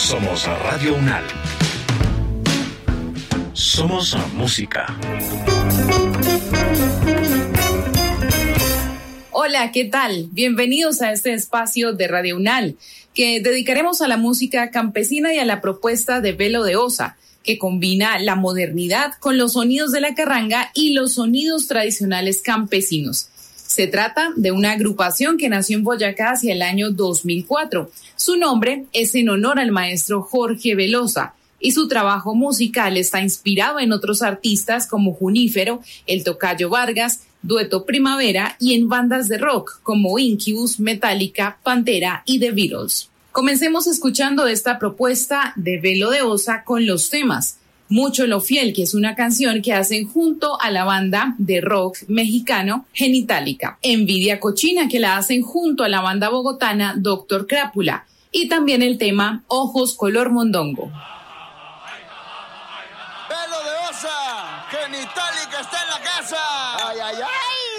Somos Radio UNAL. Somos música. Hola, ¿qué tal? Bienvenidos a este espacio de Radio UNAL, que dedicaremos a la música campesina y a la propuesta de Velo de Osa, que combina la modernidad con los sonidos de la carranga y los sonidos tradicionales campesinos. Se trata de una agrupación que nació en Boyacá hacia el año 2004. Su nombre es en honor al maestro Jorge Velosa y su trabajo musical está inspirado en otros artistas como Junífero, El Tocayo Vargas, Dueto Primavera y en bandas de rock como Incubus, Metallica, Pantera y The Beatles. Comencemos escuchando esta propuesta de Velo de Osa con los temas Mucho lo Fiel, que es una canción que hacen junto a la banda de rock mexicano Genitalica, Envidia Cochina, que la hacen junto a la banda bogotana Doctor Crápula, y también el tema Ojos Color Mondongo. Velo de Osa, Genitalica está en la casa. ¡Ay, ay, ay!